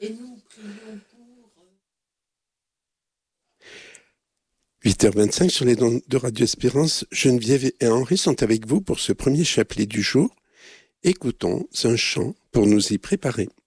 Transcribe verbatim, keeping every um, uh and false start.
Et nous prions pour... huit heures vingt-cinq sur les ondes de Radio Espérance, Geneviève et Henri sont avec vous pour ce premier chapelet du jour. Écoutons un chant pour nous y préparer.